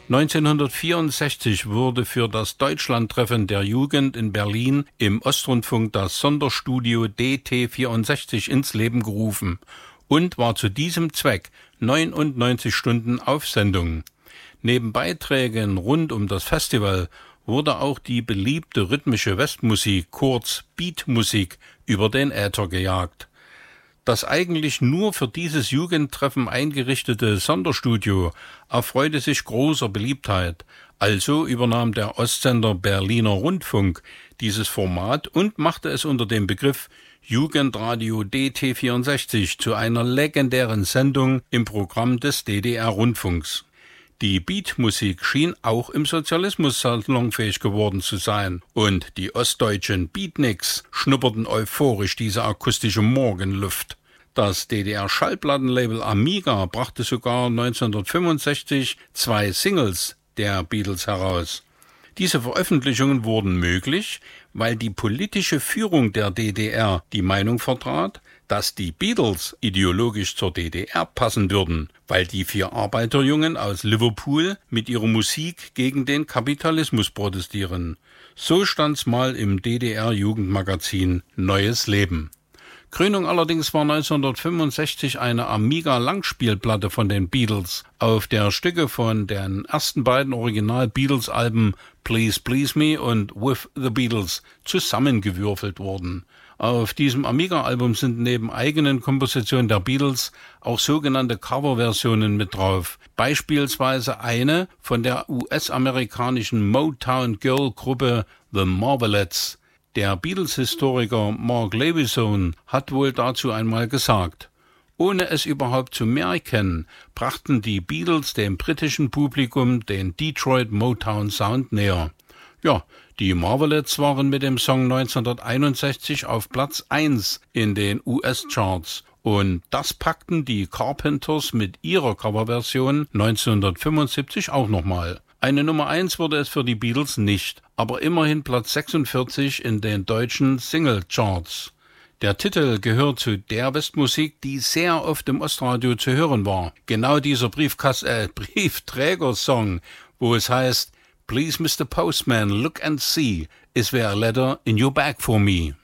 1964 wurde für das Deutschlandtreffen der Jugend in Berlin im Ostrundfunk das Sonderstudio DT64 ins Leben gerufen und war zu diesem Zweck 99 Stunden auf Sendung. Neben Beiträgen rund um das Festival wurde auch die beliebte rhythmische Westmusik, kurz Beatmusik, über den Äther gejagt. Das eigentlich nur für dieses Jugendtreffen eingerichtete Sonderstudio erfreute sich großer Beliebtheit. Also übernahm der Ostsender Berliner Rundfunk dieses Format und machte es unter dem Begriff Jugendradio DT64 zu einer legendären Sendung im Programm des DDR-Rundfunks. Die Beatmusik schien auch im Sozialismus salonfähig geworden zu sein und die ostdeutschen Beatniks schnupperten euphorisch diese akustische Morgenluft. Das DDR-Schallplattenlabel Amiga brachte sogar 1965 2 Singles der Beatles heraus. Diese Veröffentlichungen wurden möglich, weil die politische Führung der DDR die Meinung vertrat, dass die Beatles ideologisch zur DDR passen würden, weil die 4 Arbeiterjungen aus Liverpool mit ihrer Musik gegen den Kapitalismus protestieren. So stand's mal im DDR-Jugendmagazin Neues Leben. Krönung allerdings war 1965 eine Amiga-Langspielplatte von den Beatles, auf der Stücke von den ersten beiden Original-Beatles-Alben Please Please Me und With the Beatles zusammengewürfelt wurden. Auf diesem Amiga-Album sind neben eigenen Kompositionen der Beatles auch sogenannte Coverversionen mit drauf. Beispielsweise eine von der US-amerikanischen Motown-Girl-Gruppe The Marvelettes. Der Beatles-Historiker Mark Lewisohn hat wohl dazu einmal gesagt: Ohne es überhaupt zu merken, brachten die Beatles dem britischen Publikum den Detroit Motown Sound näher. Ja, die Marvelettes waren mit dem Song 1961 auf Platz 1 in den US-Charts. Und das packten die Carpenters mit ihrer Coverversion 1975 auch nochmal. Eine Nummer 1 wurde es für die Beatles nicht, aber immerhin Platz 46 in den deutschen Single-Charts. Der Titel gehört zu der Westmusik, die sehr oft im Ostradio zu hören war. Genau dieser Briefträgersong, wo es heißt: Please Mr. Postman, look and see, is there a letter in your bag for me?